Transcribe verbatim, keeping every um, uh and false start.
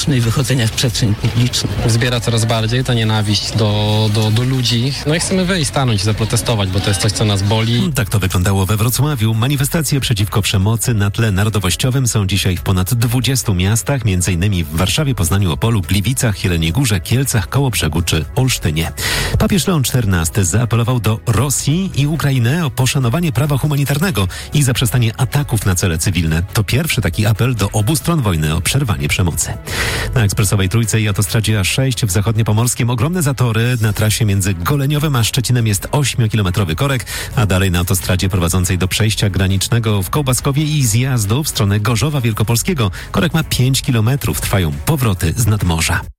publiczną i wychodzenia w przestrzeń publiczną. Zbiera coraz bardziej ta nienawiść do, do, do ludzi. No i chcemy wyjść, stanąć, zaprotestować, bo to jest coś, co nas boli. Tak to wyglądało we Wrocławiu. Manifestacje przeciwko przemocy na tle narodowościowym są dzisiaj w ponad dwudziestu miastach, między innymi w Warszawie, Poznaniu, Opolu, Gliwicach, Jeleniej Górze, Kielcach, Kołobrzegu czy Olsztynie. Papież Leon czternasty zaapelował do Rosji i Ukrainy o poszanowanie prawa humanitarnego i zaprzestanie ataków na cele cywilne. To pierwszy taki apel do obu stron wojny o przerwanie przemocy. Na ekspresowej Trójce i autostradzie A sześć w Zachodniopomorskim ogromne zatory. Na trasie między Goleniowem a Szczecinem jest ośmiokilometrowy korek, a dalej na autostradzie prowadzącej do przejścia granicznego w Kołbaskowie i zjazdu w stronę Gorzowa Wielkopolskiego korek ma pięć kilometrów. Trwają powroty z nadmorza.